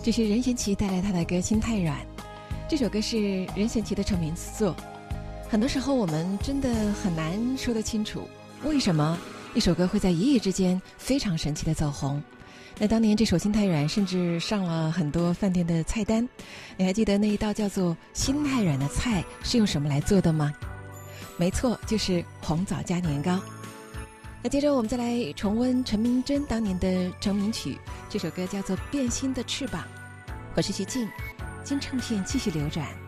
这是任贤齐带来他的歌《心太软》，这首歌是任贤齐的成名之作。很多时候我们真的很难说得清楚，为什么一首歌会在一夜之间非常神奇的走红。那当年这首《心太软》甚至上了很多饭店的菜单，你还记得那一道叫做心太软的菜是用什么来做的吗？没错，就是红枣加年糕。那接着我们再来重温陈明真当年的成名曲，这首歌叫做《变心的翅膀》。我是徐静，金唱片继续流转。